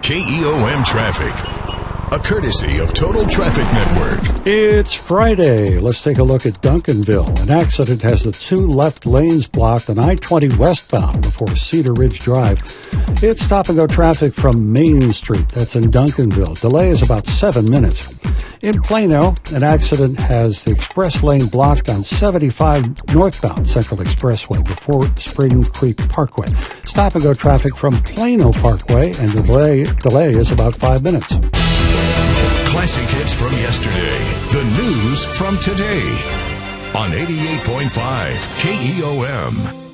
KEOM Traffic, a courtesy of Total Traffic Network. It's Friday. Let's take a look at Duncanville. An accident has the two left lanes blocked on I-20 westbound before Cedar Ridge Drive. It's stop-and-go traffic from Main Street. That's in Duncanville. Delay is about 7 minutes. In Plano, an accident has the express lane blocked on 75 northbound Central Expressway before Spring Creek Parkway. Stop-and-go traffic from Plano Parkway, and the delay is about 5 minutes. Classic hits from yesterday. The news from today on 88.5 KEOM.